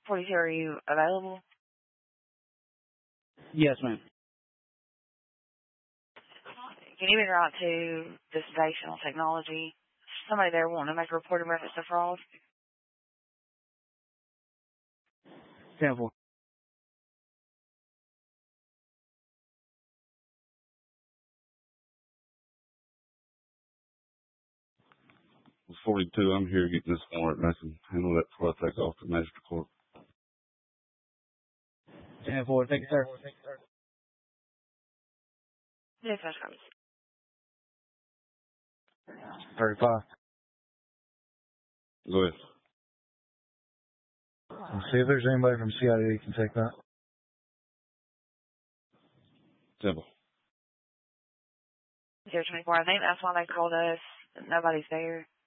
42, are you available? Yes, ma'am. Can you be right to the Sensational Technology? Somebody there wanting to make a report in reference to fraud? 10-4. 42, I'm here getting this warrant. I can handle that before I take off to Magistrate Court. 10-4, thank you, sir. Yes, that's right. 35. Go ahead. Let's see if there's anybody from CIA who can take that. Simple. 024, I think that's why they called us. Nobody's there.